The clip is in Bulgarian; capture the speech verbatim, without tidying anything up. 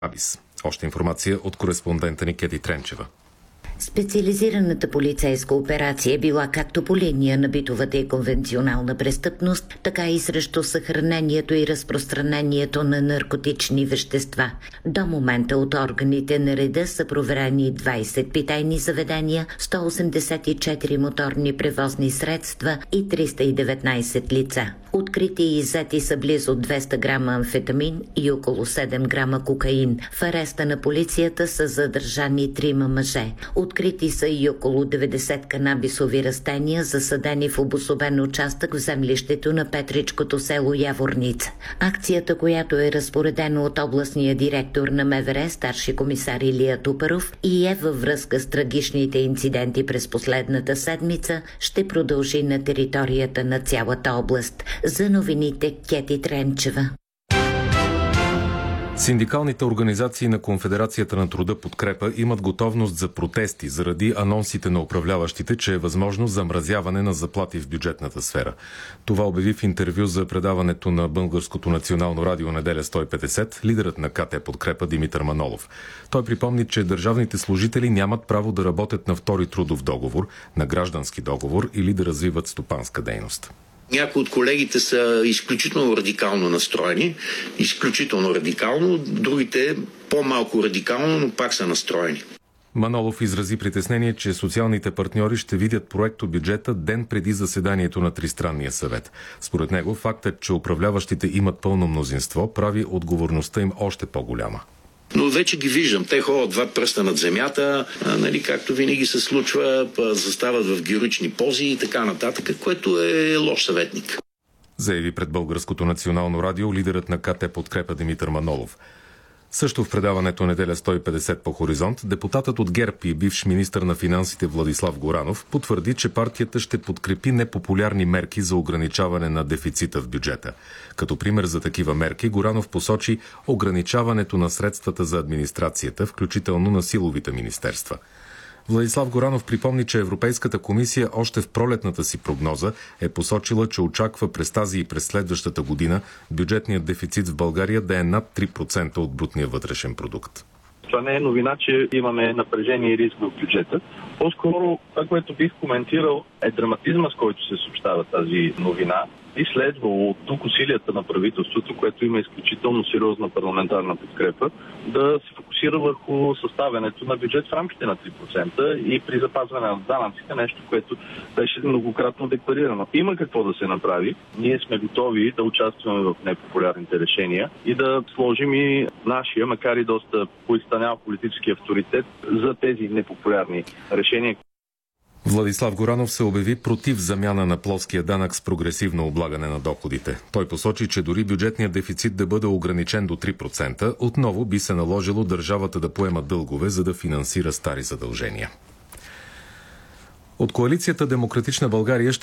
Абис. Още информация от кореспондента ни Кети Тренчева. Специализираната полицейска операция била както по линия на битовата и конвенционална престъпност, така и срещу съхранението и разпространението на наркотични вещества. До момента от органите на реда са проверени двайсет питейни заведения, сто осемдесет и четири моторни превозни средства и триста и деветнайсет лица. Открити и иззети са близо двеста грама амфетамин и около седем грама кокаин. В ареста на полицията са задържани трима мъже. Открити са и около деветдесет канабисови растения, засадени в обособен участък в землището на Петричкото село Яворница. Акцията, която е разпоредена от областния директор на МВР, старши комисар Илия Тупаров, и е във връзка с трагичните инциденти през последната седмица, ще продължи на територията на цялата област. За новините Кети Тренчева. Синдикалните организации на Конфедерацията на труда Подкрепа имат готовност за протести заради анонсите на управляващите, че е възможно замразяване на заплати в бюджетната сфера. Това обяви в интервю за предаването на Българското национално радио Неделя сто и петдесет лидерът на КТ Подкрепа Димитър Манолов. Той припомни, че държавните служители нямат право да работят на втори трудов договор, на граждански договор или да развиват стопанска дейност. Някои от колегите са изключително радикално настроени, изключително радикално, другите по-малко радикално, но пак са настроени. Манолов изрази притеснение, че социалните партньори ще видят проекто бюджета ден преди заседанието на Тристранния съвет. Според него фактът, че управляващите имат пълно мнозинство, прави отговорността им още по-голяма. Но вече ги виждам. Те ходят два пръста над земята, а, нали, както винаги се случва, застават в героични пози и така нататък, което е лош съветник. Заяви пред Българското национално радио лидерът на КТ Подкрепа Димитър Манолов. Също в предаването Неделя сто и петдесет по Хоризонт, депутатът от ГЕРБ и бивш министър на финансите Владислав Горанов потвърди, че партията ще подкрепи непопулярни мерки за ограничаване на дефицита в бюджета. Като пример за такива мерки Горанов посочи ограничаването на средствата за администрацията, включително на силовите министерства. Владислав Горанов припомни, че Европейската комисия още в пролетната си прогноза е посочила, че очаква през тази и през следващата година бюджетният дефицит в България да е над три процента от брутния вътрешен продукт. Това не е новина, че имаме напрежение и риск в бюджета. По-скоро това, което бих коментирал, е драматизма, с който се съобщава тази новина. И следвало от тук усилията на правителството, което има изключително сериозна парламентарна подкрепа, да се фокусира върху съставянето на бюджет в рамките на три процента и при запазване на данъците, нещо, което беше многократно декларирано. Има какво да се направи. Ние сме готови да участваме в непопулярните решения и да сложим и нашия, макар и доста поизтънял политически авторитет за тези непопулярни решения. Владислав Горанов се обяви против замяна на плоския данък с прогресивно облагане на доходите. Той посочи, че дори бюджетният дефицит да бъде ограничен до три процента, отново би се наложило държавата да поема дългове, за да финансира стари задължения. От коалицията Демократична България ще